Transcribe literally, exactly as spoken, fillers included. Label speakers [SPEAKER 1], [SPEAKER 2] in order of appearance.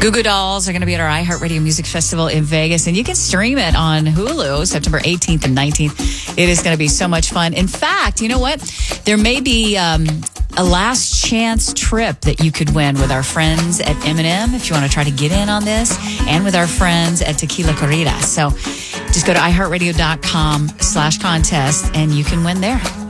[SPEAKER 1] Goo Goo Dolls are going to be at our iHeartRadio Music Festival in Vegas, and you can stream it on Hulu September eighteenth and nineteenth. It is going to be so much fun. In fact, you know what? There may be um, a last chance trip that you could win with our friends at M and M if you want to try to get in on this, and with our friends at Tequila Corrida. So just go to iHeartRadio.com slash contest, and you can win there.